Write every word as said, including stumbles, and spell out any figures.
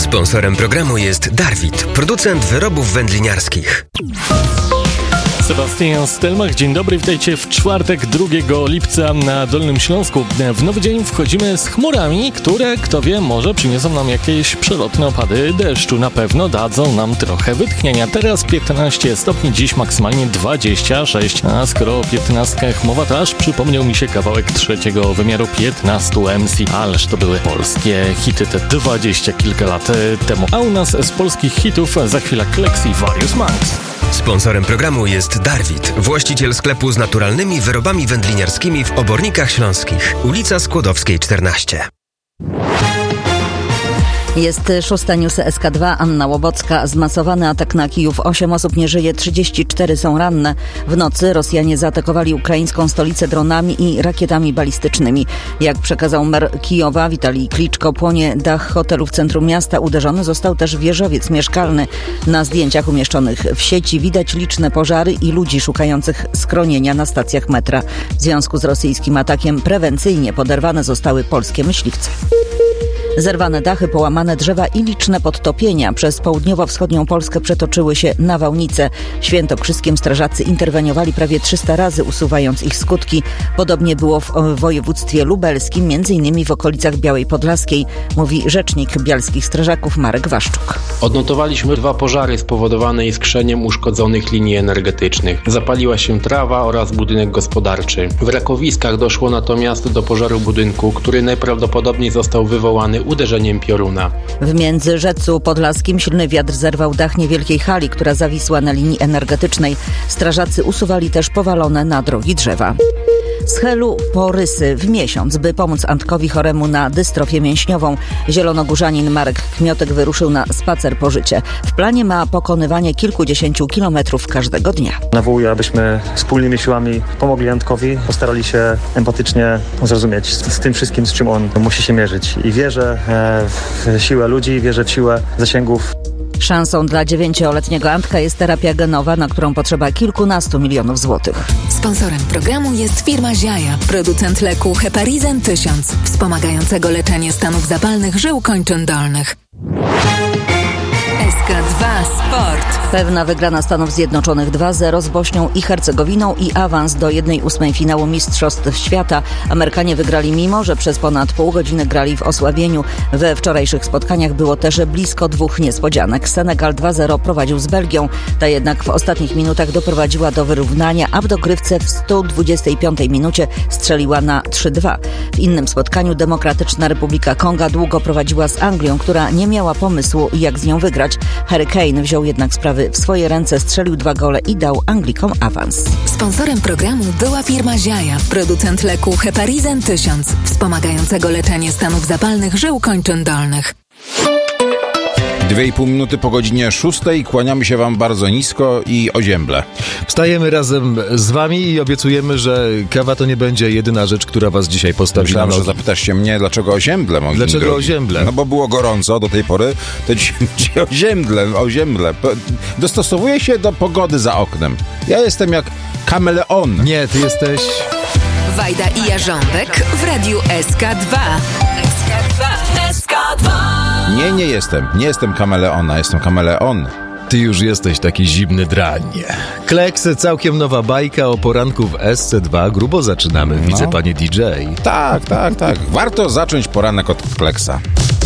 Sponsorem programu jest Darwit, producent wyrobów wędliniarskich. Sebastian Stelmach, dzień dobry, witajcie w czwartek drugiego lipca na Dolnym Śląsku. W nowy dzień wchodzimy z chmurami, które, kto wie, może przyniosą nam jakieś przelotne opady deszczu. Na pewno dadzą nam trochę wytchnienia. Teraz piętnaście stopni, dziś maksymalnie dwadzieścia sześć. A skoro piętnastka chmowa, to aż przypomniał mi się kawałek trzeciego wymiaru piętnastu M C. Ależ to były polskie hity te dwadzieścia kilka lat temu. A u nas z polskich hitów za chwilę Kleks i Various Monks. Sponsorem programu jest Darwit, właściciel sklepu z naturalnymi wyrobami wędliniarskimi w Obornikach Śląskich. Ulica Skłodowskiej czternaście. Jest szósta News S K dwa, Anna Łobocka. Zmasowany atak na Kijów. Osiem osób nie żyje, trzydzieści cztery są ranne. W nocy Rosjanie zaatakowali ukraińską stolicę dronami i rakietami balistycznymi. Jak przekazał mer Kijowa Witalij Kliczko, płonie dach hotelu w centrum miasta. Uderzony został też wieżowiec mieszkalny. Na zdjęciach umieszczonych w sieci widać liczne pożary i ludzi szukających schronienia na stacjach metra. W związku z rosyjskim atakiem prewencyjnie poderwane zostały polskie myśliwce. Zerwane dachy, połamane drzewa i liczne podtopienia przez południowo-wschodnią Polskę przetoczyły się nawałnice. Świętokrzyskiem strażacy interweniowali prawie trzysta razy, usuwając ich skutki. Podobnie było w województwie lubelskim, między innymi w okolicach Białej Podlaskiej, mówi rzecznik bialskich strażaków Marek Waszczuk. Odnotowaliśmy dwa pożary spowodowane iskrzeniem uszkodzonych linii energetycznych. Zapaliła się trawa oraz budynek gospodarczy. W Rakowiskach doszło natomiast do pożaru budynku, który najprawdopodobniej został wywołany uderzeniem pioruna. W Międzyrzecu Podlaskim silny wiatr zerwał dach niewielkiej hali, która zawisła na linii energetycznej. Strażacy usuwali też powalone na drogi drzewa. Z Helu po rysy w miesiąc, by pomóc Antkowi choremu na dystrofię mięśniową. Zielonogórzanin Marek Kmiotek wyruszył na spacer po życie. W planie ma pokonywanie kilkudziesięciu kilometrów każdego dnia. Nawołuję, abyśmy wspólnymi siłami pomogli Antkowi, postarali się empatycznie zrozumieć z, z tym wszystkim, z czym on musi się mierzyć. I wierzę w siłę ludzi, wierzę w siłę zasięgów. Szansą dla dziewięcioletniego Antka jest terapia genowa, na którą potrzeba kilkunastu milionów złotych. Sponsorem programu jest firma Ziaja, producent leku Heparizan tysiąc, wspomagającego leczenie stanów zapalnych żył kończyn dolnych. S K dwa Sport. Pewna wygrana Stanów Zjednoczonych dwa zero z Bośnią i Hercegowiną i awans do jednej ósmej finału Mistrzostw Świata. Amerykanie wygrali, mimo że przez ponad pół godziny grali w osłabieniu. We wczorajszych spotkaniach było też blisko dwóch niespodzianek. Senegal dwa zero prowadził z Belgią, ta jednak w ostatnich minutach doprowadziła do wyrównania, a w dogrywce w sto dwudziestej piątej minucie strzeliła na trzy dwa. W innym spotkaniu Demokratyczna Republika Konga długo prowadziła z Anglią, która nie miała pomysłu, jak z nią wygrać. Harry Kane wziął jednak sprawy w swoje ręce, strzelił dwa gole i dał Anglikom awans. Sponsorem programu była firma Ziaja, producent leku Heparizan tysiąc, wspomagającego leczenie stanów zapalnych żył kończyn dolnych. Dwie i pół minuty po godzinie szóstej. Kłaniamy się wam bardzo nisko i ozięble. Wstajemy razem z wami i obiecujemy, że kawa to nie będzie jedyna rzecz, która was dzisiaj postawi Myślałem, na nogi. że zapytasz się mnie, dlaczego ozięble, moi Dlaczego drogi? ozięble? No bo było gorąco do tej pory, to dzisiaj, dzisiaj ozięble, ozięble. Dostosowuję się do pogody za oknem. Ja jestem jak kameleon. Nie, ty jesteś... Wajda i Jarząbek w radiu S K dwa. S K dwa. S K dwa. Nie, nie jestem. Nie jestem kameleona, jestem kameleon. Ty już jesteś taki zimny drań. Kleks, całkiem nowa bajka o poranku w S C dwa. Grubo zaczynamy, widzę, No. panie D J. Tak, tak, tak. Warto zacząć poranek od Kleksa.